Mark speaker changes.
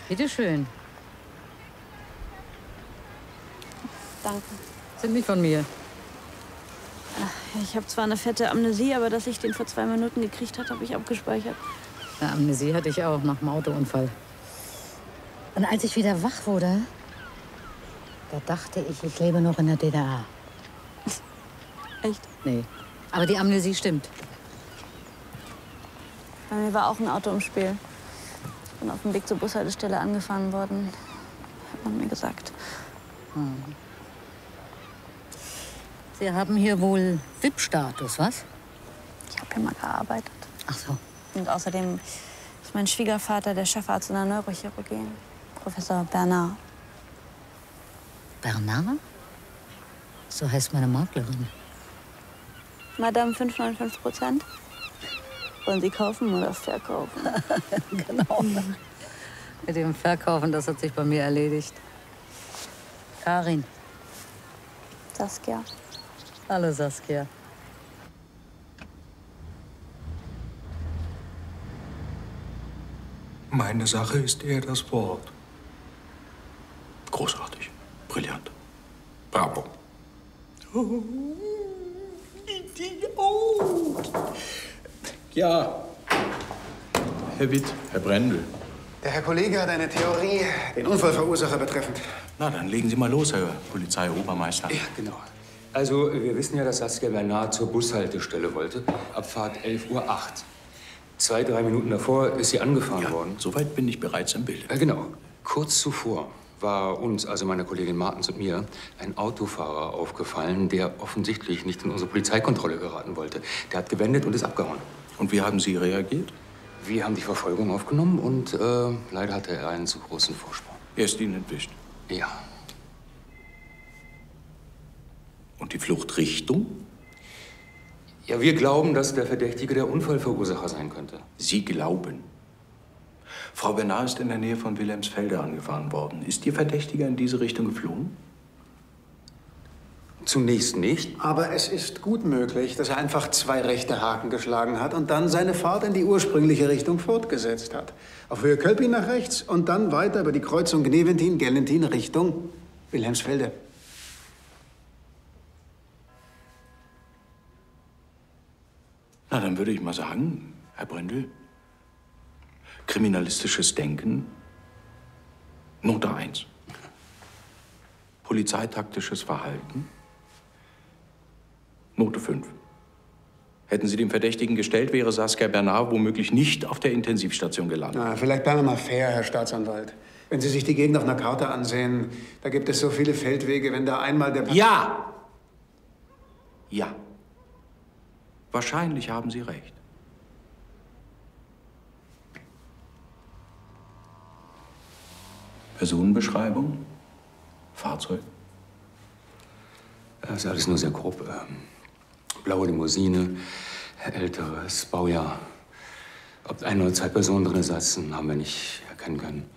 Speaker 1: Bitte schön.
Speaker 2: Danke.
Speaker 1: Sind nicht von mir.
Speaker 2: Ich habe zwar eine fette Amnesie, aber dass ich den vor 2 Minuten gekriegt habe, habe ich abgespeichert.
Speaker 1: Eine Amnesie hatte ich auch nach dem Autounfall. Und als ich wieder wach wurde, da dachte ich lebe noch in der DDR.
Speaker 2: Echt?
Speaker 1: Nee. Aber die Amnesie stimmt.
Speaker 2: Bei mir war auch ein Auto im Spiel. Ich bin auf dem Weg zur Bushaltestelle angefahren worden, hat man mir gesagt.
Speaker 1: Hm. Sie haben hier wohl VIP-Status, was?
Speaker 2: Ich habe hier mal gearbeitet.
Speaker 1: Ach so.
Speaker 2: Und außerdem ist mein Schwiegervater der Chefarzt in der Neurochirurgie, Professor Bernard.
Speaker 1: Bernard? So heißt meine Maklerin.
Speaker 2: Madame 5,95%. Wollen Sie kaufen oder verkaufen?
Speaker 1: Genau. Mit dem Verkaufen, das hat sich bei mir erledigt. Karin.
Speaker 2: Saskia.
Speaker 1: Hallo, Saskia.
Speaker 3: Meine Sache ist eher das Wort. Großartig. Brillant. Bravo. Oh, Idiot. Ja. Herr Witt, Herr Brendel.
Speaker 4: Der Herr Kollege hat eine Theorie, den Unfallverursacher betreffend.
Speaker 3: Na, dann legen Sie mal los, Herr Polizeiobermeister.
Speaker 4: Ja, genau.
Speaker 5: Also, wir wissen ja, dass Saskia Bernard zur Bushaltestelle wollte. Abfahrt 11:08 Uhr. 2, 3 Minuten davor ist sie angefahren worden.
Speaker 3: Soweit bin ich bereits im Bild.
Speaker 5: Genau. Kurz zuvor war uns, also meiner Kollegin Martens und mir, ein Autofahrer aufgefallen, der offensichtlich nicht in unsere Polizeikontrolle geraten wollte. Der hat gewendet und ist abgehauen.
Speaker 3: Und wie haben Sie reagiert?
Speaker 5: Wir haben die Verfolgung aufgenommen und leider hatte er einen zu großen Vorsprung.
Speaker 3: Er ist Ihnen entwischt.
Speaker 5: Ja.
Speaker 3: Und die Fluchtrichtung?
Speaker 5: Ja, wir glauben, dass der Verdächtige der Unfallverursacher sein könnte.
Speaker 3: Sie glauben? Frau Bernard ist in der Nähe von Wilhelmsfelde angefahren worden. Ist Ihr Verdächtiger in diese Richtung geflohen?
Speaker 5: Zunächst nicht.
Speaker 4: Aber es ist gut möglich, dass er einfach 2 rechte Haken geschlagen hat und dann seine Fahrt in die ursprüngliche Richtung fortgesetzt hat. Auf Höhe Kölpin nach rechts und dann weiter über die Kreuzung Gneventin-Gellentin Richtung Wilhelmsfelde.
Speaker 3: Na, dann würde ich mal sagen, Herr Brendel, kriminalistisches Denken, Note 1. Polizeitaktisches Verhalten, Note 5. Hätten Sie den Verdächtigen gestellt, wäre Saskia Bernard womöglich nicht auf der Intensivstation gelandet.
Speaker 4: Na, vielleicht bleiben wir mal fair, Herr Staatsanwalt. Wenn Sie sich die Gegend auf einer Karte ansehen, da gibt es so viele Feldwege, wenn da einmal der...
Speaker 3: Ja! Ja. Wahrscheinlich haben Sie recht. Personenbeschreibung? Fahrzeug?
Speaker 5: Das ist alles nur sehr grob. Blaue Limousine, älteres Baujahr. Ob Ein- oder 2 Personen drin saßen, haben wir nicht erkennen können.